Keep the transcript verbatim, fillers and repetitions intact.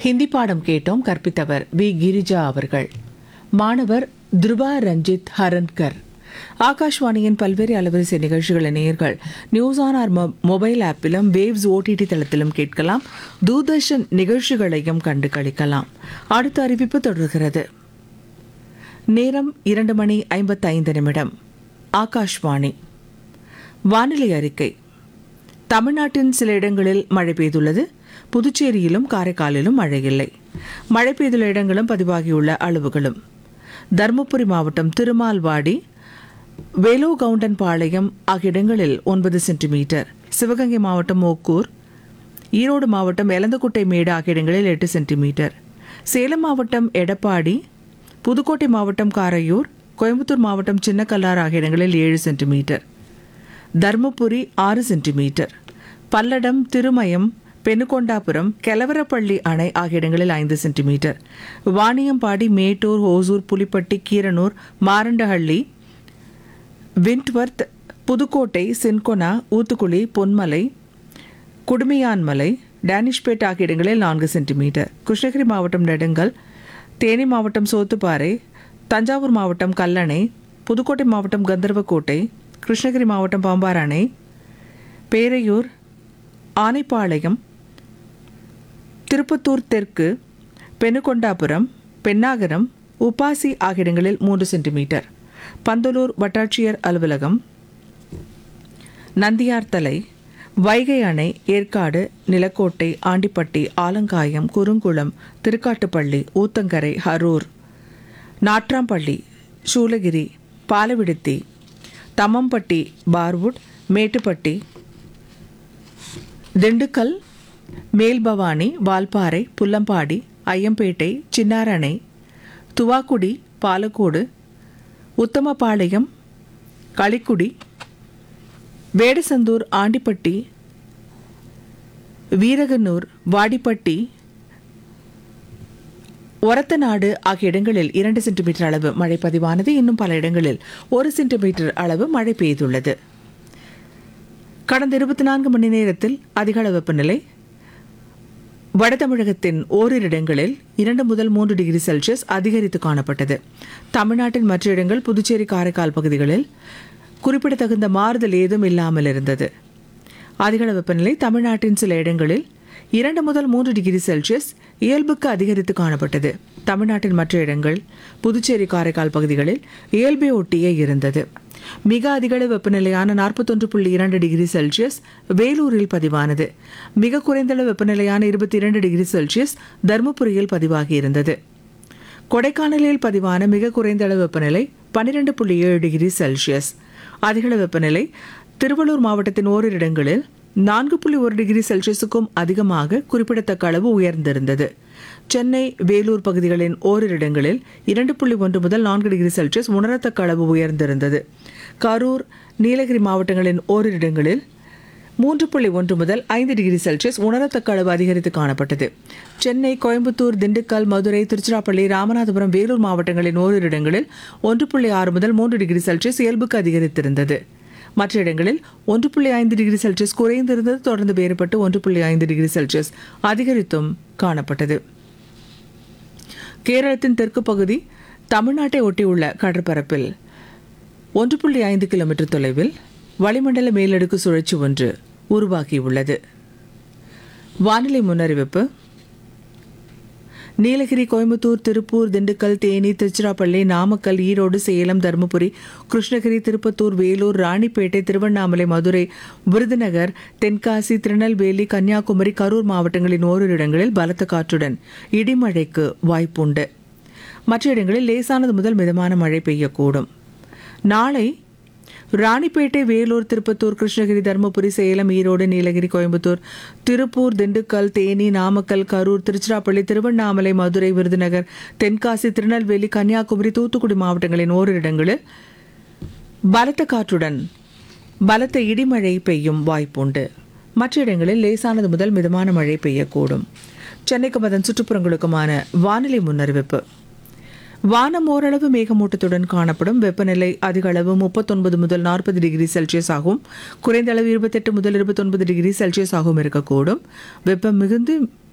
ஹிந்தி பாடம் கேட்டோம். கற்பித்தவர் வி கிரிஜா அவர்கள். மாணவர் துருவா ரஞ்சித் ஹரன்கர். ஆகாஷ்வாணியின் பல்வேறு அலைவரிசை நிகழ்ச்சிகளை நேயர்கள் news on R mobile ஆப்பிலும் waves OTT தளத்திலும் கேட்கலாம். தூர்தர்ஷன் நிகழ்ச்சிகளையும் கண்டு களிக்கலாம். அடுத்த அறிவிப்பு தொடர்கிறது. நேரம் இரண்டு மணி ஐம்பத்தைந்து நிமிடம். ஆகாஷ்வாணி. வானிலை அறிக்கை. தமிழ்நாட்டின் சில இடங்களில் மழை பெய்துள்ளது. புதுச்சேரியிலும் காரைக்காலிலும் மழை இல்லை. மழை பெய்துள்ள இடங்களும் பதிவாகியுள்ள அளவுகளும்: தருமபுரி மாவட்டம் திருமால்வாடி, வேலோகவுண்டன் ஆகிய இடங்களில் ஒன்பது சென்டிமீட்டர், சிவகங்கை மாவட்டம் ஓக்கூர், ஈரோடு மாவட்டம் எலந்தக்குட்டை மேடு ஆகிய இடங்களில் எட்டு சென்டிமீட்டர், சேலம் மாவட்டம் எடப்பாடி, புதுக்கோட்டை மாவட்டம் காரையூர், கோயம்புத்தூர் மாவட்டம் சின்னக்கல்லார் ஆகிய இடங்களில் ஏழு சென்டிமீட்டர், தர்மபுரி ஆறு சென்டிமீட்டர், பல்லடம், திருமயம், பெனுகொண்டாபுரம், கெலவரப்பள்ளி அணை ஆகிய இடங்களில் ஐந்து சென்டிமீட்டர், வாணியம்பாடி, மேட்டூர், ஓசூர், புலிப்பட்டி, கீரனூர், மாரண்டஹள்ளி, விண்ட்வர்த், புதுக்கோட்டை, சின்கொனா, ஊத்துக்குளி, பொன்மலை, குடுமியான்மலை, டேனிஷ்பேட் ஆகிய இடங்களில் நான்கு சென்டிமீட்டர், கிருஷ்ணகிரி மாவட்டம் நெடுங்கல், தேனி மாவட்டம் சோத்துப்பாறை, தஞ்சாவூர் மாவட்டம் கல்லணை, புதுக்கோட்டை மாவட்டம் கந்தர்வக்கோட்டை, கிருஷ்ணகிரி மாவட்டம் பாம்பார் அணை, பேரையூர், ஆனைப்பாளையம், திருப்பத்தூர் தெற்கு, பெனுகொண்டாபுரம், பென்னாகரம், உப்பாசி ஆகிய இடங்களில் மூன்று சென்டிமீட்டர், பந்தலூர் வட்டாட்சியர் அலுவலகம், நந்தியார்தலை, வைகை அணை, ஏற்காடு, நிலக்கோட்டை, ஆண்டிப்பட்டி, ஆலங்காயம், குறுங்குளம், திருக்காட்டுப்பள்ளி, ஊத்தங்கரை, அரூர், நாட்ராம்பள்ளி, சூளகிரி, பாலவிடுத்தி, தம்மம்பட்டி, பார்வுட், மேட்டுப்பட்டி, திண்டுக்கல், மேல்பவானி, வால்பாறை, புல்லம்பாடி, ஐயம்பேட்டை, சின்னாரணை, துவாக்குடி, பாலக்கோடு, உத்தமபாளையம், களிக்குடி, வேடசந்தூர், ஆண்டிப்பட்டி, வீரகனூர், வாடிப்பட்டி, ஒரத்தநாடு ஆகிய இடங்களில் இரண்டு சென்டிமீட்டர் அளவு மழை பதிவானது. இன்னும் பல இடங்களில் ஒரு சென்டிமீட்டர் அளவு மழை பெய்துள்ளது. கடந்த இருபத்தி நான்கு மணி நேரத்தில் அதிகளவு வெப்பநிலை வட தமிழகத்தின் ஓரிரு இடங்களில் இரண்டு முதல் மூன்று டிகிரி செல்சியஸ் அதிகரித்து காணப்பட்டது. தமிழ்நாட்டின் மற்ற இடங்கள், புதுச்சேரி, காரைக்கால் பகுதிகளில் குறிப்பிடத்தகுந்த மாறுதல் ஏதும் இல்லாமல் இருந்தது. அதிகளவு வெப்பநிலை தமிழ்நாட்டின் சில இடங்களில் இரண்டு முதல் மூன்று டிகிரி செல்சியஸ் இயல்புக்கு அதிகரித்து காணப்பட்டது. தமிழ்நாட்டின் மற்ற இடங்கள், புதுச்சேரி, காரைக்கால் பகுதிகளில் இயல்பை ஒட்டியே இருந்தது. மிக அதிகளவு வெப்பநிலையான நாற்பத்தொன்று புள்ளி இரண்டு டிகிரி செல்சியஸ் வேலூரில் பதிவானது. மிக குறைந்தளவு வெப்பநிலையான இருபத்தி இரண்டு டிகிரி செல்சியஸ் தருமபுரியில் பதிவாகியிருந்தது. கொடைக்கானலில் பதிவான மிக குறைந்த அளவு வெப்பநிலை பன்னிரண்டு புள்ளி ஏழு டிகிரி செல்சியஸ். அதிகளவு வெப்பநிலை திருவள்ளூர் மாவட்டத்தின் ஓரிரு இடங்களில் நான்கு புள்ளி ஒரு டிகிரி செல்சியஸுக்கும் அதிகமாக குறிப்பிடத்தக்க அளவு உயர்ந்திருந்தது. சென்னை, வேலூர் பகுதிகளின் ஓரிரு இடங்களில் இரண்டு புள்ளி ஒன்று முதல் நான்கு டிகிரி செல்சியஸ் உணரத்தக்க அளவு உயர்ந்திருந்தது. கரூர், நீலகிரி மாவட்டங்களின் ஓரிரு இடங்களில் மூன்று புள்ளி ஒன்று முதல் ஐந்து டிகிரி செல்சியஸ் உணரத்தக்க அளவு அதிகரித்து காணப்பட்டது. சென்னை, கோயம்புத்தூர், திண்டுக்கல், மதுரை, திருச்சிராப்பள்ளி, ராமநாதபுரம், வேலூர் மாவட்டங்களின் ஓரிரு இடங்களில் ஒன்று புள்ளி ஆறு முதல் மூன்று டிகிரி செல்சியஸ் இயல்புக்கு அதிகரித்திருந்தது. மற்ற இடங்களில் ஒன்று புள்ளி ஐந்து டிகிரி செல்சியஸ் குறைந்திருந்தது. தொடர்ந்து வேறுபட்டு ஒன்று புள்ளி ஐந்து டிகிரி செல்சியஸ் அதிகரித்தும் காணப்பட்டது. கேரளத்தின் தெற்கு பகுதி தமிழ்நாட்டை ஒட்டியுள்ள கடற்பரப்பில் ஒன்று புள்ளி ஐந்து கிலோமீட்டர் தொலைவில் வளிமண்டல மேலடுக்கு சுழற்சி ஒன்று உருவாகியுள்ளது. வானிலை முன்னறிவிப்பு. நீலகிரி, கோயம்புத்தூர், திருப்பூர், திண்டுக்கல், தேனி, திருச்சிராப்பள்ளி, நாமக்கல், ஈரோடு, சேலம், தருமபுரி, கிருஷ்ணகிரி, திருப்பத்தூர், வேலூர், ராணிப்பேட்டை, திருவண்ணாமலை, மதுரை, விருதுநகர், தென்காசி, திருநெல்வேலி, கன்னியாகுமரி, கரூர் மாவட்டங்களின் ஓரிரு இடங்களில் பலத்த காற்றுடன் இடிமழைக்கு வாய்ப்புண்டு. மற்ற இடங்களில் லேசானது முதல் மிதமான மழை பெய்யக்கூடும். நாளை ராணிப்பேட்டை, வேலூர், திருப்பத்தூர், கிருஷ்ணகிரி, தருமபுரி, சேலம், ஈரோடு, நீலகிரி, கோயம்புத்தூர், திருப்பூர், திண்டுக்கல், தேனி, நாமக்கல், கரூர், திருச்சிராப்பள்ளி, திருவண்ணாமலை, மதுரை, விருதுநகர், தென்காசி, திருநெல்வேலி, கன்னியாகுமரி, தூத்துக்குடி மாவட்டங்களின் ஓரிரு இடங்களில் பலத்த காற்றுடன் பலத்த இடிமழை பெய்யும் வாய்ப்புண்டு. மற்ற இடங்களில் லேசானது முதல் மிதமான மழை பெய்யக்கூடும். சென்னைக்கும் அதன் சுற்றுப்புறங்களுக்குமான வானிலை முன்னறிவிப்பு. வானம் ஓரளவு மேகமூட்டத்துடன் காணப்படும். வெப்பநிலை அதிக அளவு முப்பத்தொன்பது முதல் நாற்பது டிகிரி செல்சியஸ் ஆகும். குறைந்த அளவு இருபத்தெட்டு முதல் இருபத்தொன்பது டிகிரி செல்சியஸ் ஆகவும் இருக்கக்கூடும். வெப்பம் மிகுந்து